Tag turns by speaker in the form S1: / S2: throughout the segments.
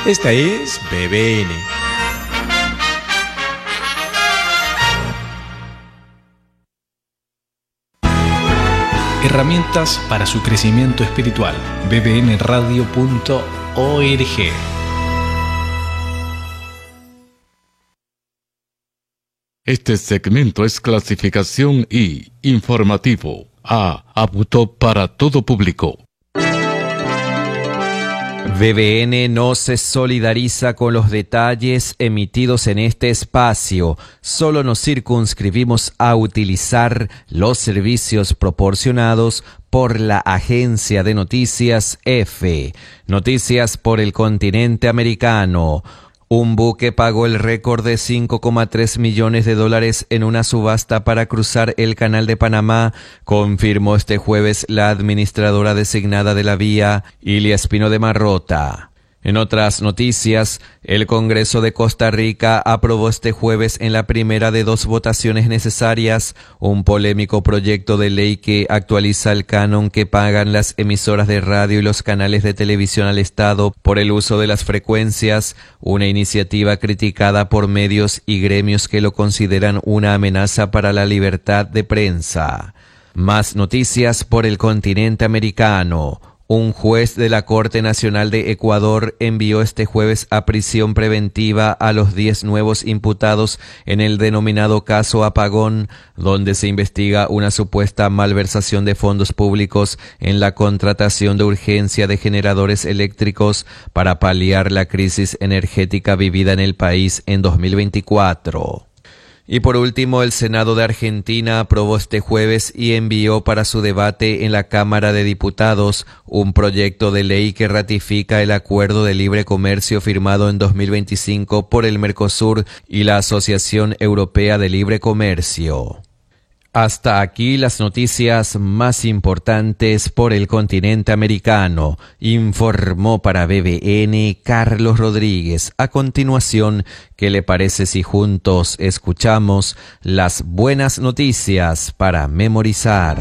S1: Esta es BBN. Herramientas para su crecimiento espiritual. bbnradio.org.
S2: Este segmento es clasificación I, informativo, apto para todo público.
S3: BBN no se solidariza con los detalles emitidos en este espacio. Solo nos circunscribimos a utilizar los servicios proporcionados por la agencia de noticias EFE. Noticias por el continente americano. Un buque pagó el récord de $5,3 millones en una subasta para cruzar el Canal de Panamá, confirmó este jueves la administradora designada de la vía, Ilia Espino de Marrota. En otras noticias, el Congreso de Costa Rica aprobó este jueves en la primera de 2 votaciones necesarias un polémico proyecto de ley que actualiza el canon que pagan las emisoras de radio y los canales de televisión al Estado por el uso de las frecuencias, una iniciativa criticada por medios y gremios que lo consideran una amenaza para la libertad de prensa. Más noticias por el continente americano. Un juez de la Corte Nacional de Ecuador envió este jueves a prisión preventiva a los 10 nuevos imputados en el denominado caso Apagón, donde se investiga una supuesta malversación de fondos públicos en la contratación de urgencia de generadores eléctricos para paliar la crisis energética vivida en el país en 2024. Y por último, el Senado de Argentina aprobó este jueves y envió para su debate en la Cámara de Diputados un proyecto de ley que ratifica el acuerdo de libre comercio firmado en 2025 por el Mercosur y la Asociación Europea de Libre Comercio. Hasta aquí las noticias más importantes por el continente americano. Informó para BBN Carlos Rodríguez. A continuación, ¿qué le parece si juntos escuchamos las buenas noticias para memorizar?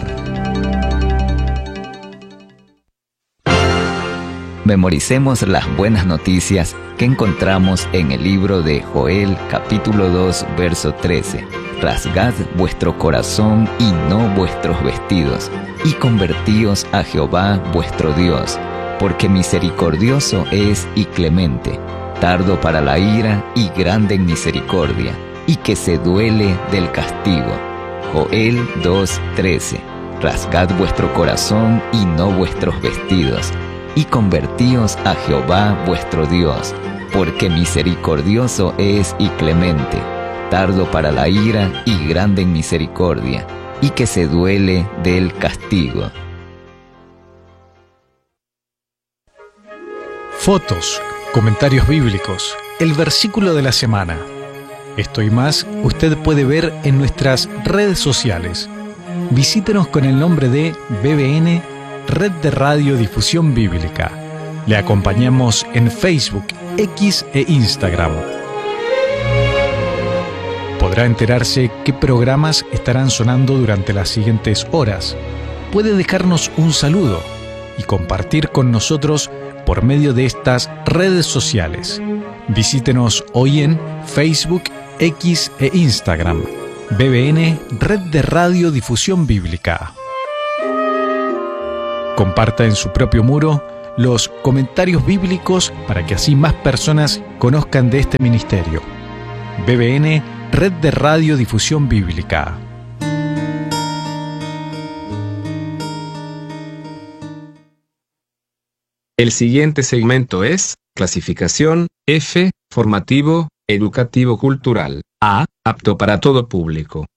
S4: Memoricemos las buenas noticias que encontramos en el libro de Joel, capítulo 2, verso 13. Rasgad vuestro corazón y no vuestros vestidos, y convertíos a Jehová vuestro Dios, porque misericordioso es y clemente, tardo para la ira y grande en misericordia, y que se duele del castigo. Joel 2:13. Rasgad vuestro corazón y no vuestros vestidos, y convertíos a Jehová vuestro Dios, porque misericordioso es y clemente, tardo para la ira y grande en misericordia, y que se duele del castigo.
S1: Fotos, comentarios bíblicos, el versículo de la semana. Esto y más usted puede ver en nuestras redes sociales. Visítenos con el nombre de BBN, Red de Radio Difusión Bíblica. Le acompañamos en Facebook, X e Instagram. Podrá enterarse qué programas estarán sonando durante las siguientes horas. Puede dejarnos un saludo y compartir con nosotros por medio de estas redes sociales. Visítenos hoy en Facebook, X e Instagram. BBN, Red de Radio Difusión Bíblica. Comparta en su propio muro los comentarios bíblicos para que así más personas conozcan de este ministerio. BBN, Red de Radio Difusión Bíblica.
S5: El siguiente segmento es clasificación F, formativo, educativo cultural. A, apto para todo público.